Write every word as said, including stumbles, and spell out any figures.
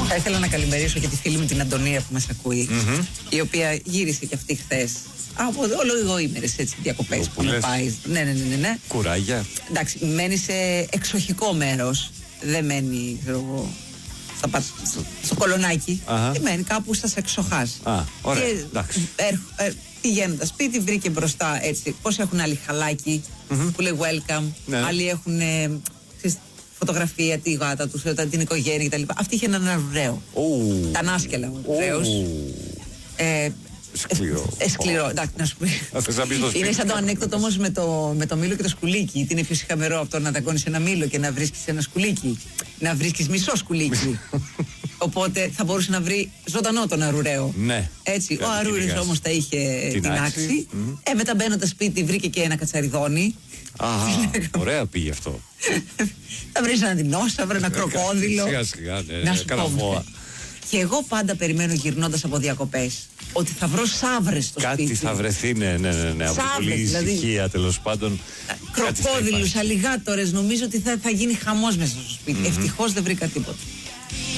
Θα ήθελα να καλημερίσω και τη φίλη μου την Αντωνία που μας ακούει, mm-hmm. η οποία γύρισε και αυτή χθες από ολοήμερες έτσι διακοπές που με πάει. Ναι, ναι, ναι, ναι, ναι. Κουράγια. Εντάξει, μένει σε εξοχικό μέρος. Δεν μένει, ξέρω εγώ, στα, στο, στο κολονάκι. Uh-huh. Δεν μένει κάπου στα εξοχάς. Ah, ωραία, και εντάξει. Ε, ε, πηγαίνοντα σπίτι, βρήκε μπροστά έτσι. Πώς έχουν άλλοι χαλάκι mm-hmm. που λέει welcome, ναι. Άλλοι έχουν ε, φωτογραφία, τη γάτα τους, την οικογένεια κτλ. Αυτή είχε έναν αρουραίο. Oh. Τα νάσκελα ο αρουραίος. Oh. Ε, Σκληρό. Ε, σκληρό, oh. εντάξει, να σου πει. Είναι σαν το ανέκδοτο όμως με το, με το μήλο και το σκουλίκι. Τι είναι πιο συχαμερό από το να ταγκώνεις ένα μήλο και να βρίσκεις ένα σκουλίκι. Να βρίσκεις μισό σκουλίκι. Οπότε θα μπορούσε να βρει ζωντανό τον αρουραίο. Ναι. Έτσι. Ο αρουραίος όμως τα είχε την, την άξη. Mm-hmm. Ε, μετά μπαίνοντας σπίτι βρήκε και ένα κατσαριδόνι. Α, ωραία πήγε αυτό. Θα βρεις ένα δεινόσαυρο, θα βρει ένα κροκόδιλο. Σιγά σιγά, να σου πω. Και εγώ πάντα περιμένω γυρνώντας από διακοπές ότι θα βρω σαύρες στο κάτι σπίτι. Κάτι θα βρεθεί, ναι, ναι, ναι, ναι. Από πολλή δηλαδή, ησυχία τέλος πάντων. Κροκόδιλους, αλιγάτορες, νομίζω ότι θα, θα γίνει χαμός μέσα στο σπίτι. Mm-hmm. Ευτυχώς δεν βρήκα τίποτα.